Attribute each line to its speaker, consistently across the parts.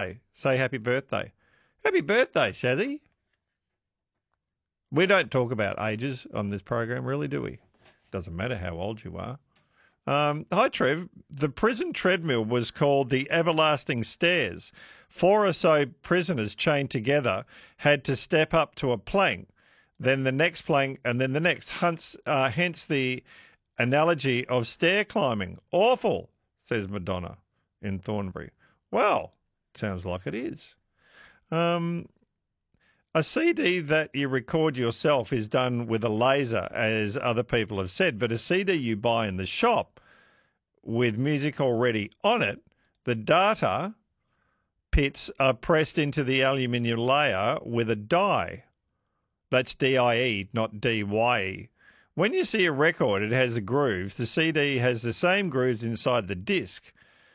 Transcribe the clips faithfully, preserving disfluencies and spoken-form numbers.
Speaker 1: birthday. Say happy birthday. Happy birthday, Shazzy. We don't talk about ages on this program, really, do we? Doesn't matter how old you are. Um, hi, Trev. The prison treadmill was called the Everlasting Stairs. Four or so prisoners chained together had to step up to a plank, then the next plank, and then the next. Hence, uh, hence the analogy of stair climbing. Awful, says Madonna in Thornbury. Well, sounds like it is. Um, a C D that you record yourself is done with a laser, as other people have said, but a C D you buy in the shop with music already on it, the data pits are pressed into the aluminium layer with a die. That's D I E, not D Y E. When you see a record, it has the grooves. The C D has the same grooves inside the disc,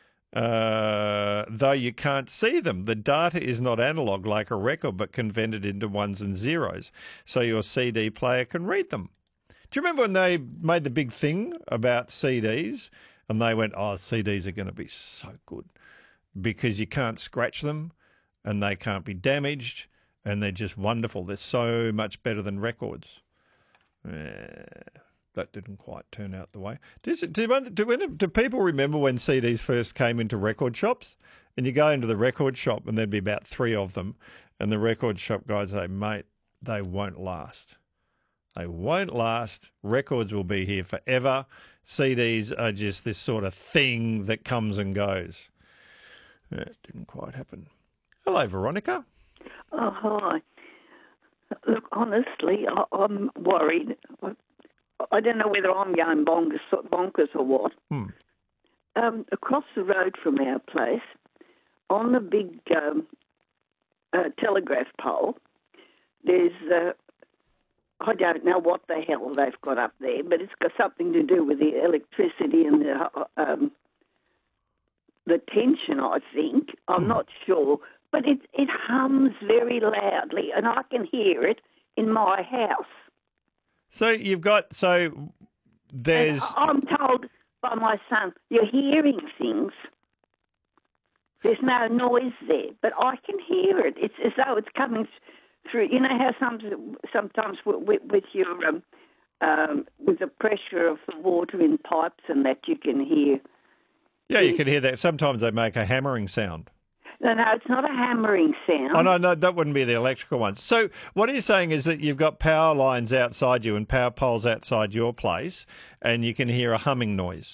Speaker 1: uh, though you can't see them. The data is not analog like a record, but converted into ones and zeros, so your C D player can read them. Do you remember when they made the big thing about C Ds? And they went, oh, C Ds are going to be so good because you can't scratch them and they can't be damaged and they're just wonderful. They're so much better than records. Yeah, that didn't quite turn out the way. Does it, do, do, do people remember when C Ds first came into record shops? And you go into the record shop and there'd be about three of them, and the record shop guys say, mate, they won't last. They won't last. Records will be here forever. C Ds are just this sort of thing that comes and goes. Yeah, it didn't quite happen. Hello, Veronica.
Speaker 2: Oh, hi. Look, honestly, I, I'm worried. I, I don't know whether I'm going bonkers, bonkers or what.
Speaker 1: Hmm.
Speaker 2: Um, across the road from our place, on the big um, uh, telegraph pole, there's... Uh, I don't know what the hell they've got up there, but it's got something to do with the electricity and the um, the tension, I think. I'm mm. not sure. But it, it hums very loudly, and I can hear it in my house.
Speaker 1: So you've got, so there's...
Speaker 2: And I'm told by my son, you're hearing things. There's no noise there, but I can hear it. It's as though it's coming through. You know how some, sometimes with, with your um, um, with the pressure of the water in pipes and that you can hear.
Speaker 1: Yeah, you can hear that. Sometimes they make a hammering sound.
Speaker 2: No, no, it's not a hammering sound.
Speaker 1: Oh, no, no, that wouldn't be the electrical ones. So what you're saying is that you've got power lines outside you and power poles outside your place, and you can hear a humming noise.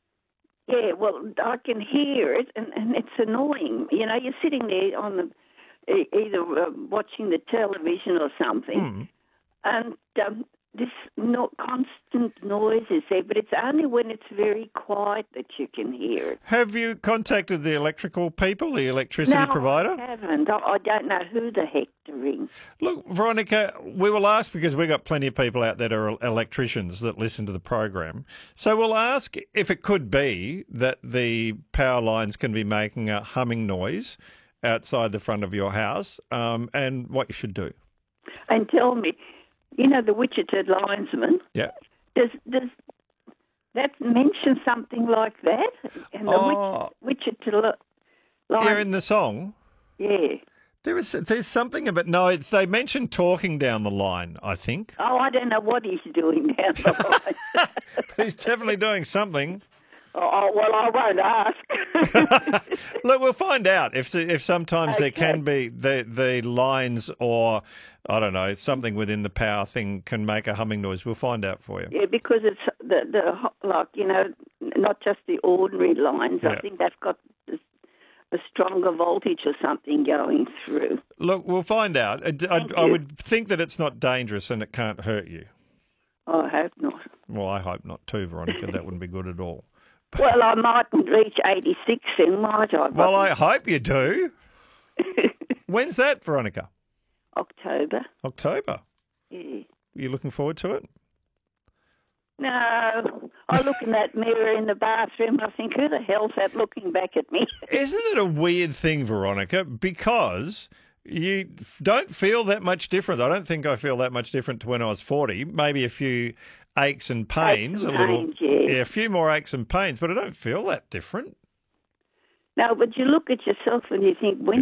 Speaker 2: Yeah, well, I can hear it, and, and it's annoying. You know, you're sitting there on the either uh, watching the television or something,
Speaker 1: mm.
Speaker 2: and um, this no, constant noise is there, but it's only when it's very quiet that you can hear it.
Speaker 1: Have you contacted the electrical people, the electricity
Speaker 2: no,
Speaker 1: provider?
Speaker 2: I haven't. I, I don't know who the heck to ring.
Speaker 1: Look, Veronica, we will ask because we've got plenty of people out there that are electricians that listen to the program. So we'll ask if it could be that the power lines can be making a humming noise outside the front of your house, um, and what you should do.
Speaker 2: And tell me, you know, the Wichita linesman.
Speaker 1: Yeah.
Speaker 2: Does does that mention something like that? And the
Speaker 1: oh,
Speaker 2: Wich, Wichita line.
Speaker 1: Yeah, in the song.
Speaker 2: Yeah.
Speaker 1: There is there's something about no. It's, they mentioned talking down the line, I think.
Speaker 2: Oh, I don't know what he's doing down the line.
Speaker 1: He's definitely doing something.
Speaker 2: Oh, well, I won't ask.
Speaker 1: Look, we'll find out if if sometimes
Speaker 2: okay.
Speaker 1: there can be the the lines or, I don't know, something within the power thing can make a humming noise. We'll find out for you.
Speaker 2: Yeah, because it's the, the like, you know, not just the ordinary lines.
Speaker 1: Yeah.
Speaker 2: I think they've got this, a stronger voltage or something going through.
Speaker 1: Look, we'll find out. I, I, I would think that it's not dangerous and it can't hurt you.
Speaker 2: I hope not.
Speaker 1: Well, I hope not too, Veronica. That wouldn't be good at all.
Speaker 2: Well, I mightn't reach eighty-six then, might I?
Speaker 1: Well, I hope you do. When's that, Veronica?
Speaker 2: October.
Speaker 1: October?
Speaker 2: Yeah.
Speaker 1: Are you looking forward to it?
Speaker 2: No. I look in that mirror in the bathroom and I think, who the hell's that looking back at me?
Speaker 1: Isn't it a weird thing, Veronica? Because you don't feel that much different. I don't think I feel that much different to when I was forty. Maybe a few aches and pains,
Speaker 2: aches and
Speaker 1: a little,
Speaker 2: pains, yeah.
Speaker 1: yeah, a few more aches and pains, but I don't feel that different.
Speaker 2: No, but you look at yourself and you think, when